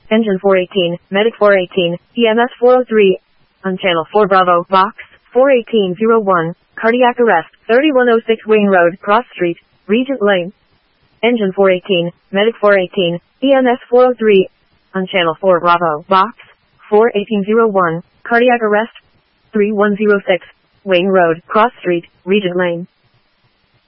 Engine 418, Medic 418, EMS 403. On Channel 4 Bravo, Box 41801, cardiac arrest, 3106 Wing Road, Cross Street, Regent Lane. Engine 418, Medic 418, EMS 403. On Channel 4 Bravo, Box 41801, cardiac arrest, 3106 Wing Road, Cross Street, Regent Lane.